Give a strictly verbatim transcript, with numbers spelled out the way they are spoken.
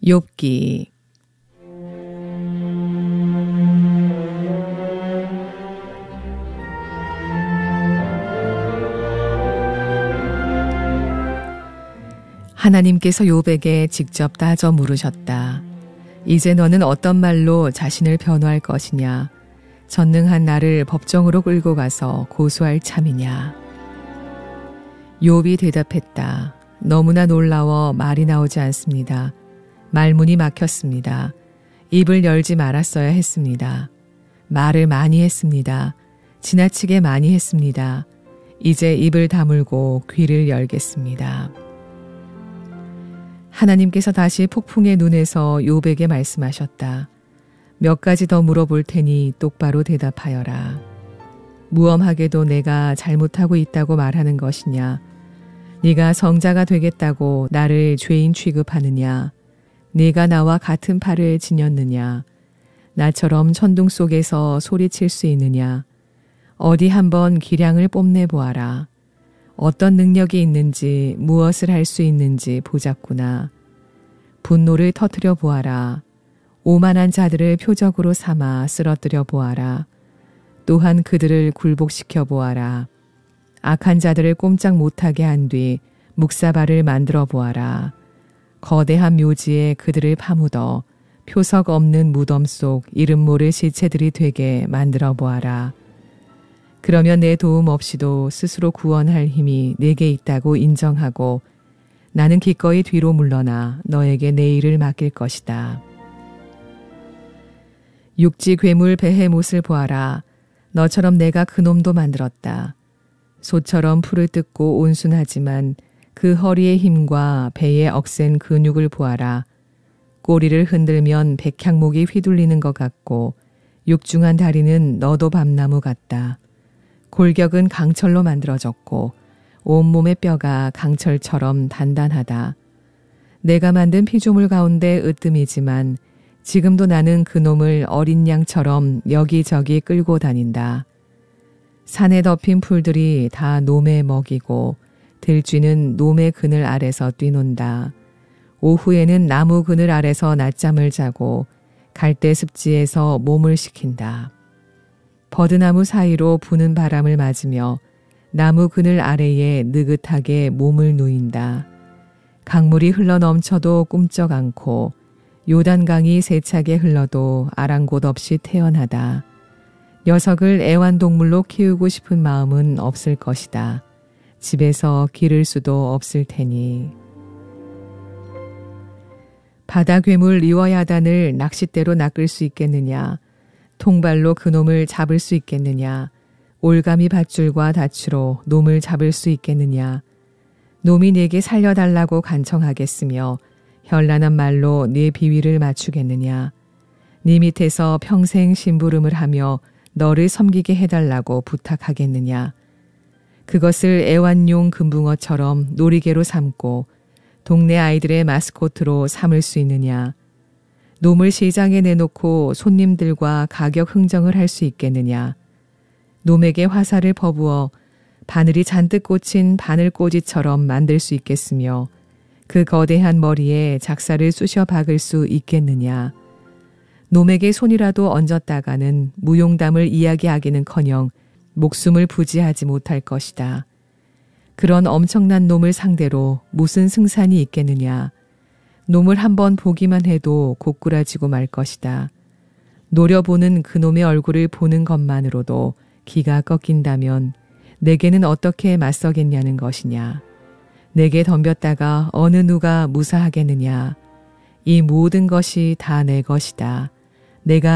욥기. 하나님께서 욥에게 직접 따져 물으셨다. 이제 너는 어떤 말로 자신을 변호할 것이냐? 전능한 나를 법정으로 끌고 가서 고소할 참이냐? 욥이 대답했다. 너무나 놀라워 말이 나오지 않습니다. 말문이 막혔습니다. 입을 열지 말았어야 했습니다. 말을 많이 했습니다. 지나치게 많이 했습니다. 이제 입을 다물고 귀를 열겠습니다. 하나님께서 다시 폭풍의 눈에서 욥에게 말씀하셨다. 몇 가지 더 물어볼 테니 똑바로 대답하여라. 무엄하게도 내가 잘못하고 있다고 말하는 것이냐? 네가 성자가 되겠다고 나를 죄인 취급하느냐? 네가 나와 같은 팔을 지녔느냐? 나처럼 천둥 속에서 소리칠 수 있느냐? 어디 한번 기량을 뽐내 보아라. 어떤 능력이 있는지 무엇을 할 수 있는지 보자꾸나. 분노를 터뜨려 보아라. 오만한 자들을 표적으로 삼아 쓰러뜨려 보아라. 또한 그들을 굴복시켜 보아라. 악한 자들을 꼼짝 못하게 한 뒤 묵사발을 만들어 보아라. 거대한 묘지에 그들을 파묻어 표석 없는 무덤 속 이름 모를 시체들이 되게 만들어 보아라. 그러면 내 도움 없이도 스스로 구원할 힘이 내게 있다고 인정하고 나는 기꺼이 뒤로 물러나 너에게 내 일을 맡길 것이다. 육지 괴물 베헤못을 보아라. 너처럼 내가 그놈도 만들었다. 소처럼 풀을 뜯고 온순하지만 그 허리의 힘과 배의 억센 근육을 보아라. 꼬리를 흔들면 백향목이 휘둘리는 것 같고 육중한 다리는 너도 밤나무 같다. 골격은 강철로 만들어졌고 온몸의 뼈가 강철처럼 단단하다. 내가 만든 피조물 가운데 으뜸이지만 지금도 나는 그놈을 어린 양처럼 여기저기 끌고 다닌다. 산에 덮인 풀들이 다 놈의 먹이고 들쥐는 놈의 그늘 아래서 뛰논다. 오후에는 나무 그늘 아래서 낮잠을 자고 갈대 습지에서 몸을 식힌다. 버드나무 사이로 부는 바람을 맞으며 나무 그늘 아래에 느긋하게 몸을 누인다. 강물이 흘러넘쳐도 꿈쩍 않고 요단강이 세차게 흘러도 아랑곳 없이 태연하다. 녀석을 애완동물로 키우고 싶은 마음은 없을 것이다. 집에서 기를 수도 없을 테니. 바다 괴물 리워야단을 낚싯대로 낚을 수 있겠느냐? 통발로 그놈을 잡을 수 있겠느냐? 올가미 밧줄과 다추로 놈을 잡을 수 있겠느냐? 놈이 내게 살려달라고 간청하겠으며 현란한 말로 네 비위를 맞추겠느냐? 네 밑에서 평생 심부름을 하며 너를 섬기게 해달라고 부탁하겠느냐? 그것을 애완용 금붕어처럼 놀이개로 삼고 동네 아이들의 마스코트로 삼을 수 있느냐? 놈을 시장에 내놓고 손님들과 가격 흥정을 할 수 있겠느냐? 놈에게 화살을 퍼부어 바늘이 잔뜩 꽂힌 바늘꽂이처럼 만들 수 있겠으며 그 거대한 머리에 작사를 쑤셔 박을 수 있겠느냐? 놈에게 손이라도 얹었다가는 무용담을 이야기하기는커녕 목숨을 부지하지 못할 것이다. 그런 엄청난 놈을 상대로 무슨 승산이 있겠느냐? 놈을 한번 보기만 해도 고꾸라지고 말 것이다. 노려보는 그놈의 얼굴을 보는 것만으로도 기가 꺾인다면 내게는 어떻게 맞서겠냐는 것이냐? 내게 덤볐다가 어느 누가 무사하겠느냐? 이 모든 것이 다 내 것이다. 내가